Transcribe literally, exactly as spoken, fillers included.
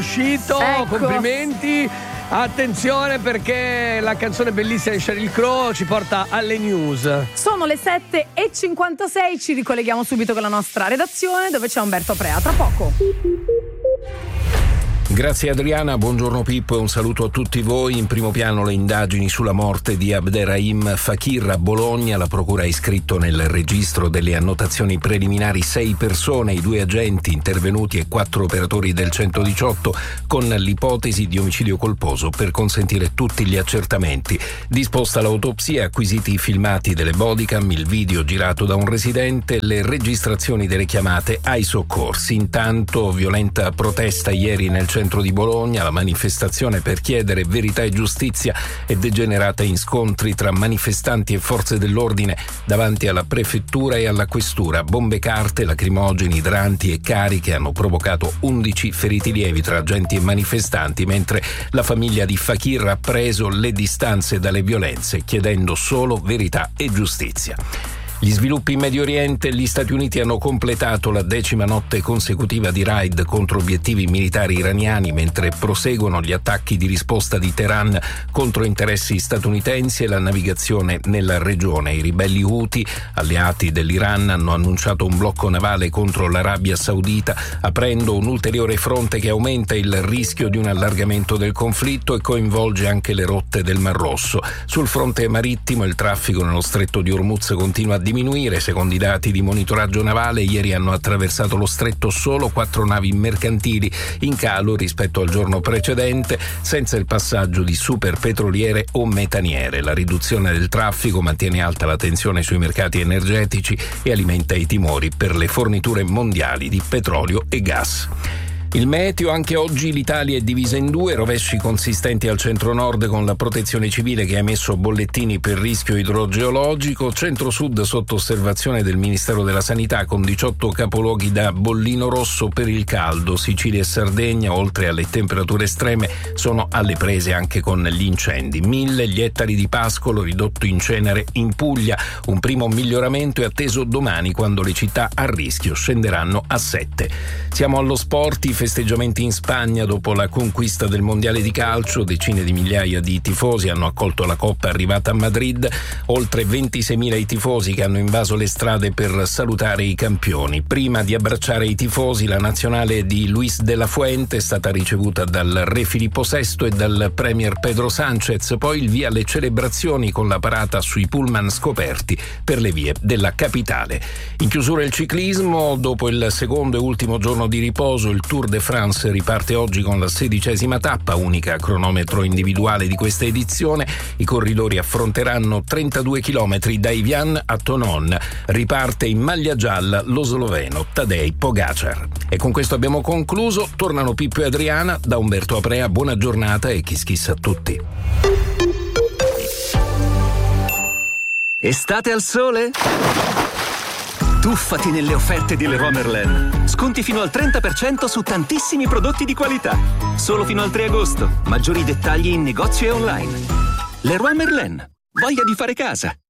uscito, ecco. complimenti. Attenzione perché la canzone bellissima di Sheryl Crow ci porta alle news. Sono le sette e cinquantasei, ci ricolleghiamo subito con la nostra redazione dove c'è Umberto Aprea. Tra poco. Grazie Adriana, buongiorno Pippo e un saluto a tutti voi. In primo piano le indagini sulla morte di Abderrahim Fakir a Bologna. La procura ha iscritto nel registro delle annotazioni preliminari sei persone, i due agenti intervenuti e quattro operatori del centodiciotto con l'ipotesi di omicidio colposo per consentire tutti gli accertamenti. Disposta l'autopsia, acquisiti i filmati delle bodycam, il video girato da un residente, le registrazioni delle chiamate ai soccorsi. Intanto violenta protesta ieri nel centro di Bologna. La manifestazione per chiedere verità e giustizia è degenerata in scontri tra manifestanti e forze dell'ordine davanti alla prefettura e alla questura. Bombe carte, lacrimogeni, idranti e cariche hanno provocato undici feriti lievi tra agenti e manifestanti, mentre la famiglia di Fakir ha preso le distanze dalle violenze chiedendo solo verità e giustizia. Gli sviluppi in Medio Oriente: gli Stati Uniti hanno completato la decima notte consecutiva di raid contro obiettivi militari iraniani, mentre proseguono gli attacchi di risposta di Teheran contro interessi statunitensi e la navigazione nella regione. I ribelli Houthi, alleati dell'Iran, hanno annunciato un blocco navale contro l'Arabia Saudita, aprendo un ulteriore fronte che aumenta il rischio di un allargamento del conflitto e coinvolge anche le rotte del Mar Rosso. Sul fronte marittimo il traffico nello stretto di Hormuz continua a diminuire. Secondo i dati di monitoraggio navale, ieri hanno attraversato lo stretto solo quattro navi mercantili, in calo rispetto al giorno precedente, senza il passaggio di superpetroliere o metaniere. La riduzione del traffico mantiene alta la tensione sui mercati energetici e alimenta i timori per le forniture mondiali di petrolio e gas. Il meteo: anche oggi l'Italia è divisa in due, rovesci consistenti al centro-nord con la protezione civile che ha emesso bollettini per rischio idrogeologico, centro-sud sotto osservazione del Ministero della Sanità con diciotto capoluoghi da bollino rosso per il caldo. Sicilia e Sardegna, oltre alle temperature estreme, sono alle prese anche con gli incendi. Mille gli ettari di pascolo ridotto in cenere in Puglia. Un primo miglioramento è atteso domani, quando le città a rischio scenderanno a sette. Siamo allo sport. I festeggiamenti in Spagna dopo la conquista del mondiale di calcio. Decine di migliaia di tifosi hanno accolto la coppa arrivata a Madrid, oltre ventiseimila i tifosi che hanno invaso le strade per salutare i campioni. Prima di abbracciare i tifosi, la nazionale di Luis de la Fuente è stata ricevuta dal re Filippo sesto e dal premier Pedro Sánchez, poi il via alle celebrazioni con la parata sui pullman scoperti per le vie della capitale. In chiusura il ciclismo: dopo il secondo e ultimo giorno di riposo, il Tour de France riparte oggi con la sedicesima tappa, unica cronometro individuale di questa edizione. I corridori affronteranno trentadue chilometri da Evian a Tonon. Riparte in maglia gialla lo sloveno Tadej Pogacar. E con questo abbiamo concluso. Tornano Pippo e Adriana. Da Umberto Aprea, buona giornata e kiss kiss a tutti. Estate al sole? Tuffati nelle offerte di Leroy Merlin. Sconti fino al trenta per cento su tantissimi prodotti di qualità. Solo fino al tre agosto. Maggiori dettagli in negozio e online. Leroy Merlin. Voglia di fare casa.